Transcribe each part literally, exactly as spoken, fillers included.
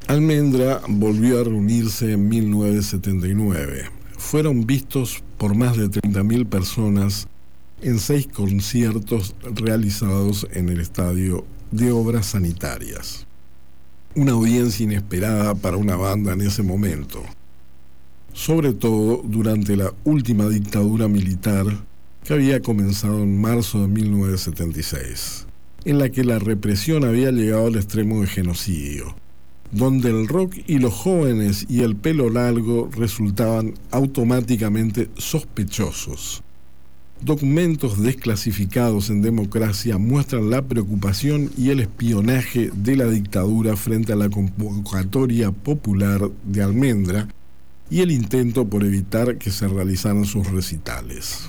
Almendra volvió a reunirse en mil novecientos setenta y nueve. Fueron vistos por más de treinta mil personas en seis conciertos realizados en el Estadio de Obras Sanitarias. Una audiencia inesperada para una banda en ese momento, sobre todo durante la última dictadura militar que había comenzado en marzo de mil novecientos setenta y seis, en la que la represión había llegado al extremo de genocidio, donde el rock y los jóvenes y el pelo largo resultaban automáticamente sospechosos. Documentos desclasificados en Democracia muestran la preocupación y el espionaje de la dictadura frente a la convocatoria popular de Almendra y el intento por evitar que se realizaran sus recitales.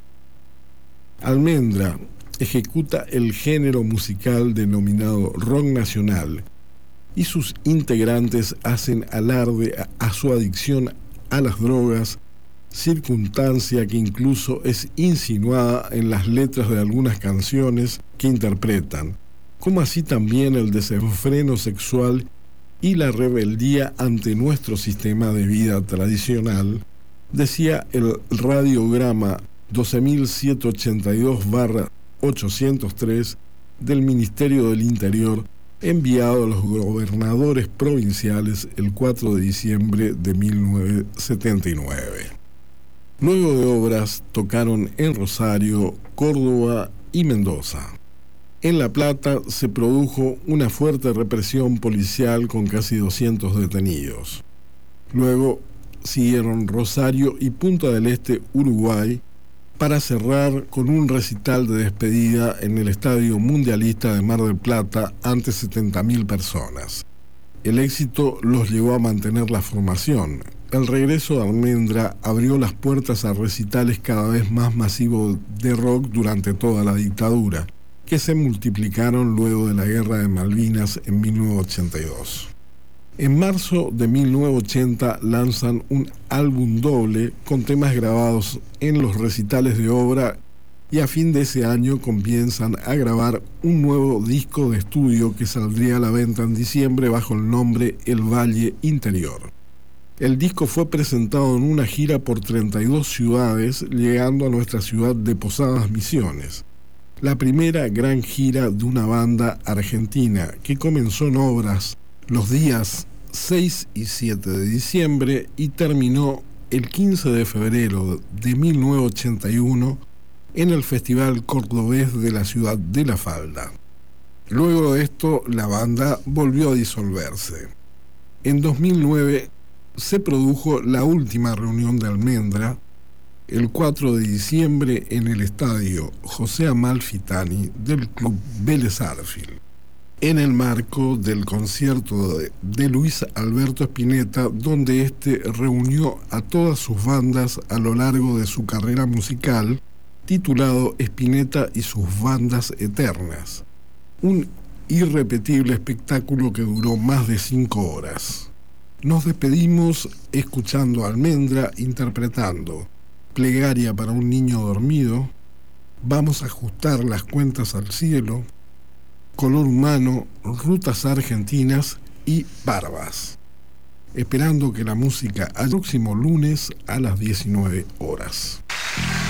Almendra ejecuta el género musical denominado rock nacional y sus integrantes hacen alarde a, a su adicción a las drogas, circunstancia que incluso es insinuada en las letras de algunas canciones que interpretan, como así también el desenfreno sexual y la rebeldía ante nuestro sistema de vida tradicional, decía el radiograma doce mil ciento ochenta y dos barra ochocientos tres del Ministerio del Interior, enviado a los gobernadores provinciales el cuatro de diciembre de mil novecientos setenta y nueve. Luego de Obras tocaron en Rosario, Córdoba y Mendoza. En La Plata se produjo una fuerte represión policial con casi doscientos detenidos. Luego siguieron Rosario y Punta del Este, Uruguay, para cerrar con un recital de despedida en el Estadio Mundialista de Mar del Plata ante setenta mil personas. El éxito los llevó a mantener la formación. El regreso de Almendra abrió las puertas a recitales cada vez más masivos de rock durante toda la dictadura, que se multiplicaron luego de la Guerra de Malvinas en mil novecientos ochenta y dos. En marzo de mil novecientos ochenta lanzan un álbum doble con temas grabados en los recitales de Obra y a fin de ese año comienzan a grabar un nuevo disco de estudio que saldría a la venta en diciembre bajo el nombre El Valle Interior. El disco fue presentado en una gira por treinta y dos ciudades, llegando a nuestra ciudad de Posadas Misiones, la primera gran gira de una banda argentina que comenzó en Obras los días seis y siete de diciembre y terminó el quince de febrero de mil novecientos ochenta y uno en el Festival Cordobés de la ciudad de La Falda. Luego de esto, la banda volvió a disolverse. En dos mil nueve se produjo la última reunión de Almendra, el cuatro de diciembre en el estadio José Amalfitani del Club Vélez Sarsfield, en el marco del concierto de, de Luis Alberto Spinetta, donde éste reunió a todas sus bandas a lo largo de su carrera musical, titulado Spinetta y sus bandas eternas. Un irrepetible espectáculo que duró más de cinco horas. Nos despedimos escuchando a Almendra interpretando Plegaria para un niño dormido, Vamos a ajustar las cuentas al cielo, Color humano, Rutas argentinas y Barbas. Esperando que la música al próximo lunes a las diecinueve horas.